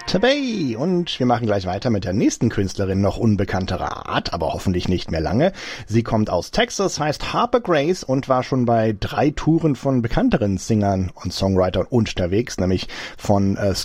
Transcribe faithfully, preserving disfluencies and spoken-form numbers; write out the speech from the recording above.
Tabay. Und wir machen gleich weiter mit der nächsten Künstlerin noch unbekannterer Art, aber hoffentlich nicht mehr lange. Sie kommt aus Texas, heißt Harper Grace und war schon bei drei Touren von bekannteren Singern und Songwritern unterwegs, nämlich von äh,